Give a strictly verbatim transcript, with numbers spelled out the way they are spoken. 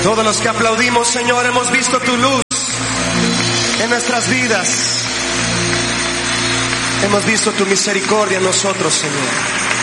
Todos los que aplaudimos, Señor, hemos visto tu luz en nuestras vidas. Hemos visto tu misericordia en nosotros, Señor.